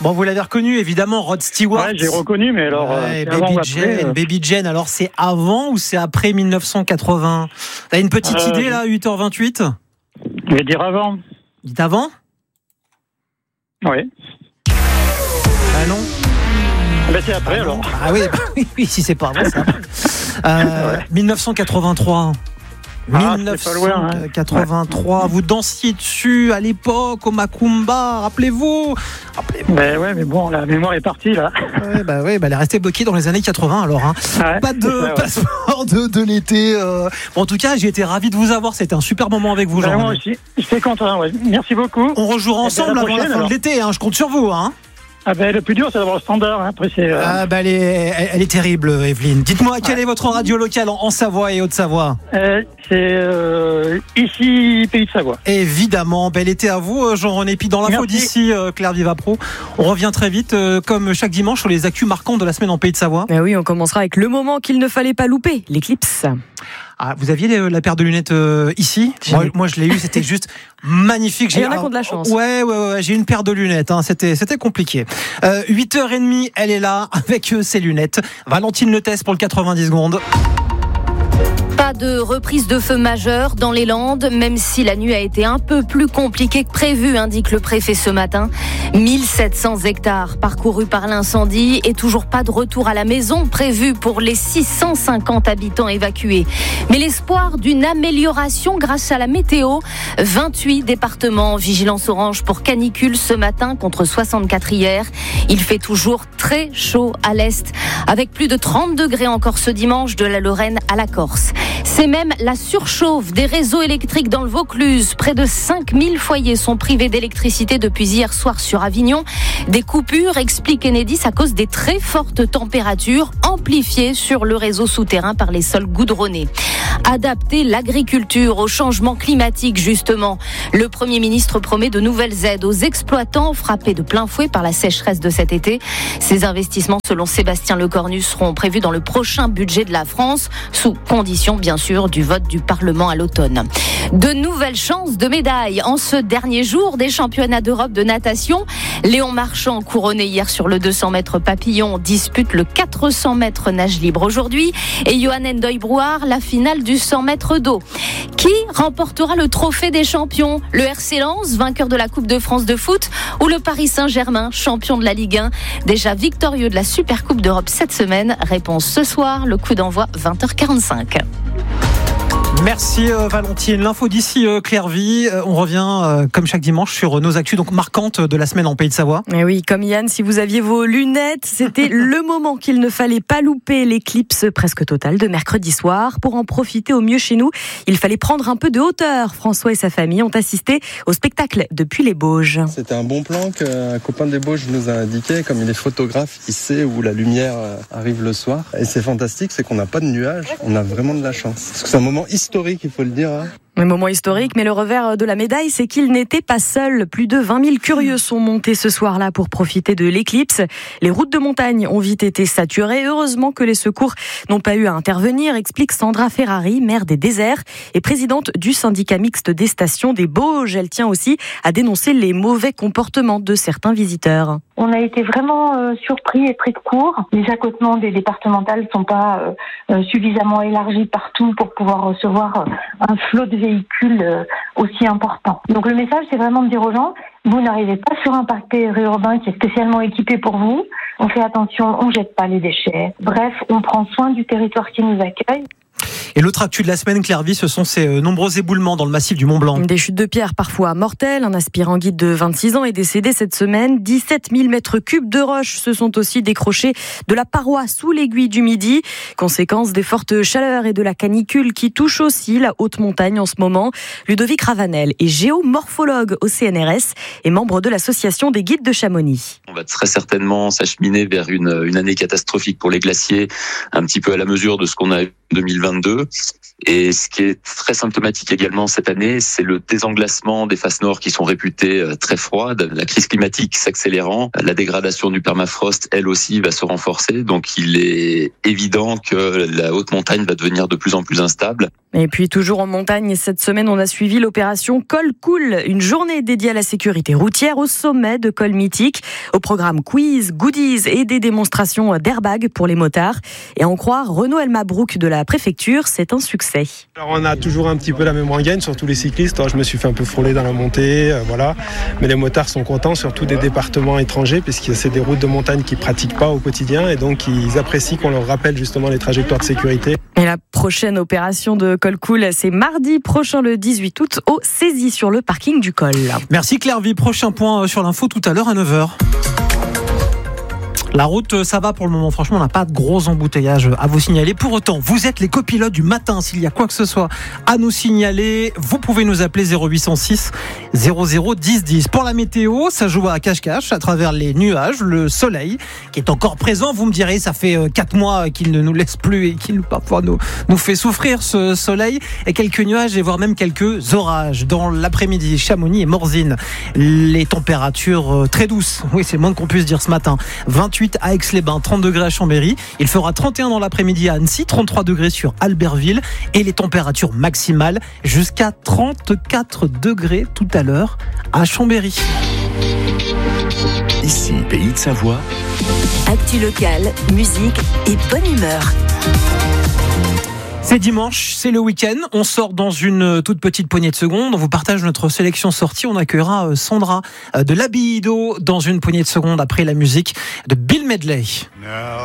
Bon, vous l'avez reconnu, évidemment, Rod Stewart. Ouais, j'ai reconnu, mais alors... Baby Jane, alors c'est avant ou c'est après 1980 ? T'as une petite idée, là, 8h28 ? Je vais dire avant. Dites avant ? Oui. Ah non ? Ben c'est après, alors. Ah oui, si c'est pas avant, c'est après. 1983. Ah, 1983, vous dansiez dessus à l'époque au Macumba, rappelez-vous. Ben ouais, mais bon, la mémoire est partie là. Elle est restée bloquée dans les années 80 alors. Pas de passeport de l'été. Bon, en tout cas, j'ai été ravi de vous avoir. C'était un super moment avec vous, Jean. Moi aussi, j'étais content. Ouais. Merci beaucoup. On rejouera ensemble avant la fin de l'été. Je compte sur vous. Le plus dur, c'est d'avoir le standard. Après, c'est. Elle est terrible, Evelyne. Dites-moi, quelle est votre radio locale en Savoie et Haute-Savoie ? C'est ici, Pays de Savoie. Évidemment. Bel été à vous, Jean-René. Puis dans l'info d'ici, Claire Vivapro, on revient très vite, comme chaque dimanche, sur les actus marquants de la semaine en Pays de Savoie. Oui, on commencera avec le moment qu'il ne fallait pas louper, l'éclipse. Vous aviez la paire de lunettes ici ? Moi, je l'ai eu, c'était juste magnifique. Il y en a qui ont de la chance. Ouais, j'ai une paire de lunettes. C'était compliqué. 8h30, elle est là avec ses lunettes. Valentine Letès pour le 90 secondes. Pas de reprise de feu majeure dans les Landes, même si la nuit a été un peu plus compliquée que prévu, indique le préfet ce matin. 1700 hectares parcourus par l'incendie et toujours pas de retour à la maison prévu pour les 650 habitants évacués. Mais l'espoir d'une amélioration grâce à la météo. 28 départements en vigilance orange pour canicule ce matin contre 64 hier. Il fait toujours très chaud à l'est, avec plus de 30 degrés encore ce dimanche de la Lorraine à la Corse. C'est même la surchauffe des réseaux électriques dans le Vaucluse. Près de 5000 foyers sont privés d'électricité depuis hier soir sur Avignon. Des coupures, explique Enedis, à cause des très fortes températures amplifiées sur le réseau souterrain par les sols goudronnés. Adapter l'agriculture au changement climatique, justement. Le Premier ministre promet de nouvelles aides aux exploitants frappés de plein fouet par la sécheresse de cet été. Ces investissements, selon Sébastien Lecornu, seront prévus dans le prochain budget de la France, sous condition, bien sûr, du vote du Parlement à l'automne. De nouvelles chances de médailles en ce dernier jour des championnats d'Europe de natation. Léon Marchand, couronné hier sur le 200 mètres papillon, dispute le 400 mètres nage libre aujourd'hui. Et Johan Endoy-Brouard, la finale du 100 mètres d'eau. Qui remportera le trophée des champions ? Le RC Lens, vainqueur de la Coupe de France de foot, ou le Paris Saint-Germain, champion de la Ligue 1, déjà victorieux de la Super Coupe d'Europe cette semaine ? Réponse ce soir, le coup d'envoi 20h45. Merci Valentine. L'info d'ici Clairvy. On revient comme chaque dimanche sur nos actus donc marquantes de la semaine en Pays de Savoie. Et oui, comme Yann, si vous aviez vos lunettes, c'était le moment qu'il ne fallait pas louper, l'éclipse presque totale de mercredi soir. Pour en profiter au mieux chez nous, il fallait prendre un peu de hauteur. François et sa famille ont assisté au spectacle depuis les Bauges. C'était un bon plan qu'un copain des Bauges nous a indiqué. Comme il est photographe, il sait où la lumière arrive le soir. Et c'est fantastique, c'est qu'on n'a pas de nuages. On a vraiment de la chance. Parce que c'est un moment historique, il faut le dire. Un moment historique, mais le revers de la médaille, c'est qu'il n'était pas seul. Plus de 20 000 curieux sont montés ce soir-là pour profiter de l'éclipse. Les routes de montagne ont vite été saturées. Heureusement que les secours n'ont pas eu à intervenir, explique Sandra Ferrari, maire des Déserts et présidente du syndicat mixte des stations des Bauges. Elle tient aussi à dénoncer les mauvais comportements de certains visiteurs. On a été vraiment surpris et pris de court. Les accotements des départementales ne sont pas suffisamment élargis partout pour pouvoir recevoir un flot de véhicules aussi important. Donc le message, c'est vraiment de dire aux gens, vous n'arrivez pas sur un parc périurbain qui est spécialement équipé pour vous. On fait attention, on jette pas les déchets. Bref, on prend soin du territoire qui nous accueille. Et l'autre actu de la semaine, Clairvy, ce sont ces nombreux éboulements dans le massif du Mont-Blanc. Des chutes de pierres parfois mortelles. Un aspirant guide de 26 ans est décédé cette semaine. 17 000 mètres cubes de roches se sont aussi décrochés de la paroi sous l'aiguille du Midi. Conséquence des fortes chaleurs et de la canicule qui touche aussi la haute montagne en ce moment. Ludovic Ravanel est géomorphologue au CNRS et membre de l'association des guides de Chamonix. On va très certainement s'acheminer vers une année catastrophique pour les glaciers, un petit peu à la mesure de ce qu'on a eu en 2022. 2. Et ce qui est très symptomatique également cette année, c'est le désenglacement des faces nord qui sont réputées très froides. La crise climatique s'accélérant, la dégradation du permafrost, elle aussi, va se renforcer. Donc il est évident que la haute montagne va devenir de plus en plus instable. Et puis toujours en montagne, cette semaine, on a suivi l'opération Col Cool, une journée dédiée à la sécurité routière au sommet de cols mythiques. Au programme quiz, goodies et des démonstrations d'airbag pour les motards. Et à en croire Renaud Elmabrouk de la préfecture, c'est un succès. Alors on a toujours un petit peu la même rengaine, surtout les cyclistes. Je me suis fait un peu frôler dans la montée, voilà. Mais les motards sont contents, surtout des départements étrangers, puisque c'est des routes de montagne qu'ils pratiquent pas au quotidien, et donc ils apprécient qu'on leur rappelle justement les trajectoires de sécurité. Et la prochaine opération de Col Cool, c'est mardi prochain, le 18 août, au Saisy, sur le parking du Col. Merci Claire Vie. Prochain point sur l'info tout à l'heure à 9h. La route, ça va pour le moment. Franchement, on n'a pas de gros embouteillages à vous signaler. Pour autant, vous êtes les copilotes du matin. S'il y a quoi que ce soit à nous signaler, vous pouvez nous appeler 0806 00 10 10. Pour la météo, ça joue à cache-cache à travers les nuages, le soleil qui est encore présent. Vous me direz, ça fait 4 mois qu'il ne nous laisse plus et qu'il parfois nous fait souffrir, ce soleil. Et quelques nuages et voire même quelques orages. Dans l'après-midi, Chamonix et Morzine, les températures très douces. Oui, c'est le moins qu'on puisse dire ce matin. 28 à Aix-les-Bains, 30 degrés à Chambéry. Il fera 31 dans l'après-midi à Annecy, 33 degrés sur Albertville et les températures maximales jusqu'à 34 degrés tout à l'heure à Chambéry. Ici, Pays de Savoie. Actu locale, musique et bonne humeur. C'est dimanche, c'est le week-end. On sort dans une toute petite poignée de secondes. On vous partage notre sélection sortie. On accueillera Sandra de l'Abbaye d'Eau dans une poignée de secondes après la musique de Bill Medley.